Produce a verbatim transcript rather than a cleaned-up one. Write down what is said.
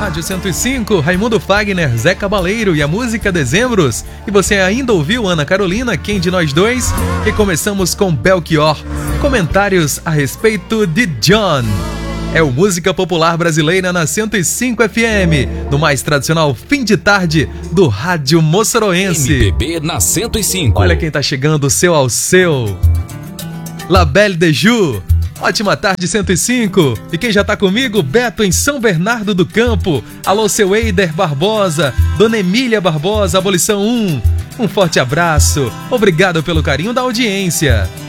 Rádio cento e cinco, Raimundo Fagner, Zé Cabaleiro e a música Dezembros. E você ainda ouviu Ana Carolina, Quem de Nós Dois? E começamos com Belchior. Comentários a respeito de John. É o Música Popular Brasileira na cento e cinco F M, no mais tradicional fim de tarde do rádio moçoroense. M P B na cento e cinco. Olha quem tá chegando, seu ao seu. La Belle de Ju. Ótima tarde, cento e cinco. E quem já tá comigo? Beto em São Bernardo do Campo. Alô, seu Eider Barbosa, Dona Emília Barbosa, Abolição um. Um forte abraço. Obrigado pelo carinho da audiência.